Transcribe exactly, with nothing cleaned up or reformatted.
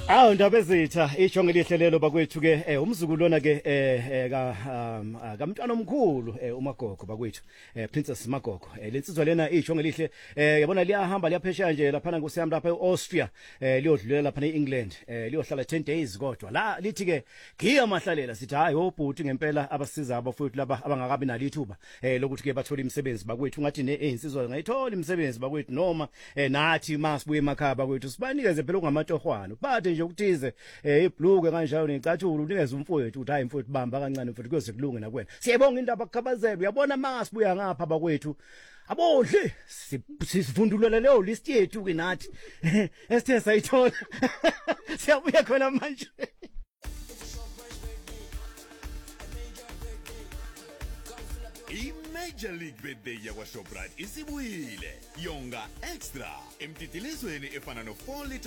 Awu ndaba ezitha ijonge lihlelelo bakwethu ke eh, umzukulwana ke eh, eh, ka um, ah, kamntwana omkhulu eh, uMagogo bakwethu eh, Princess Magogo eh, lensizwa lena ijonge lihle eh, yabona liyahamba liyaphesheya nje lapha ngusiyami lapha eAustria eh, liyodlulela lapha eEngland eh, liyohlala ten days kodwa la lithi ke giya mahlalela sithi hayi obhuti ngempela abasiza abafowethu laba abangakabi nalithuba eh, lokuthi ke bathola imisebenzi bakwethu ngathi neinsizwa ngayithola imisebenzi bakwethu noma eh, nathi masibuye emakhaya bakwethu sibanikeze phela ungamatohwana bathe nje ukuthize eh ibhluke kanjalo necathulo unikeze umfowethu uthi hayi mfowethu bamba kancane mfowethu kuyoze kulunge nakwena siyabonga indaba akukhabazela uyabona masibuya ngapha bakwethu abodle sivundulele leyo list yethu ke nathi esithe sayithola siyabuya khona manje. I-Major League Birthday yakwa-Shoprite isibuyile yonga extra emtitilisweni efana no four litre